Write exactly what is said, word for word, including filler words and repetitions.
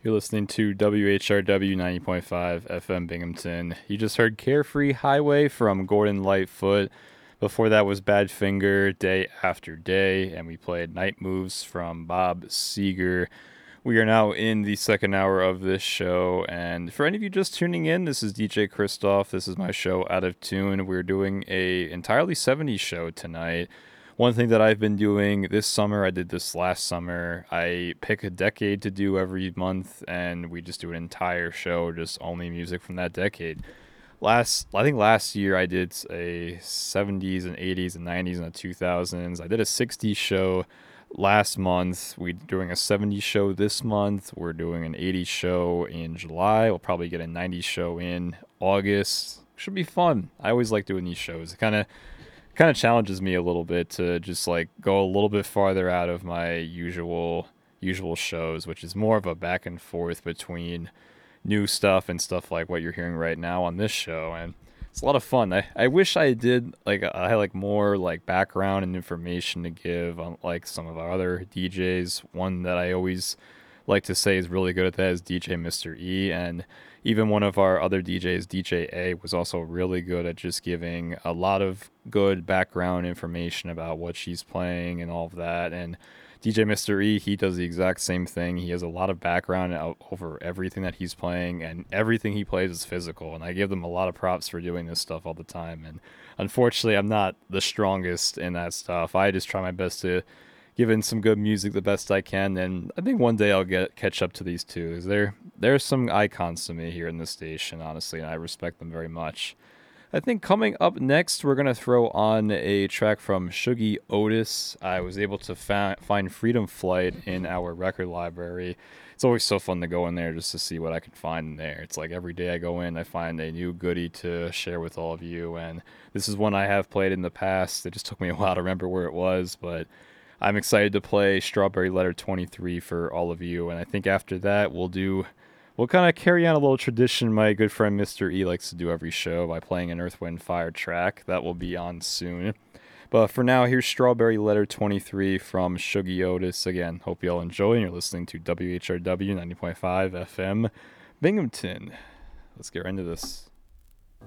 You're listening to W H R W ninety point five F M Binghamton. You just heard Carefree Highway from Gordon Lightfoot. Before that was Badfinger, Day After Day, and we played Night Moves from Bob Seger. We are now in the second hour of this show, and for any of you just tuning in, this is D J Christoph. This is my show, Out of Tune. We're doing a entirely seventies show tonight. One thing that I've been doing this summer, I did this last summer, I pick a decade to do every month, and we just do an entire show, just only music from that decade. Last, I think last year I did a seventies and eighties and nineties and the two thousands. I did a sixties show last month. We're doing a seventies show this month. We're doing an eighties show in July. We'll probably get a nineties show in August. Should be fun. I always like doing these shows. It kind of kind of challenges me a little bit to just like go a little bit farther out of my usual usual shows, which is more of a back and forth between new stuff and stuff like what you're hearing right now on this show. And it's a lot of fun. I, I wish I did like I had like more like background and information to give on like some of our other D Js. One that I always like to say is really good at that is D J Mister E, and even one of our other D Js, D J A, was also really good at just giving a lot of good background information about what she's playing and all of that. And D J Mister E, he does the exact same thing. He has a lot of background out over everything that he's playing, and everything he plays is physical. And I give them a lot of props for doing this stuff all the time. And unfortunately, I'm not the strongest in that stuff. I just try my best to give in some good music the best I can, and I think one day I'll get catch up to these two. They're they're some icons to me here in this station, honestly, and I respect them very much. I think coming up next, we're gonna throw on a track from Shuggie Otis. I was able to fa- find Freedom Flight in our record library. It's always so fun to go in there just to see what I can find in there. It's like every day I go in, I find a new goodie to share with all of you, and this is one I have played in the past. It just took me a while to remember where it was, but I'm excited to play Strawberry Letter twenty-three for all of you, and I think after that we'll do, we'll kind of carry on a little tradition my good friend Mister E likes to do every show by playing an Earth, Wind, Fire track. That will be on soon. But for now, here's Strawberry Letter twenty-three from Shuggie Otis. Again, hope you all enjoy, and you're listening to W H R W ninety point five F M Binghamton. Let's get right into this.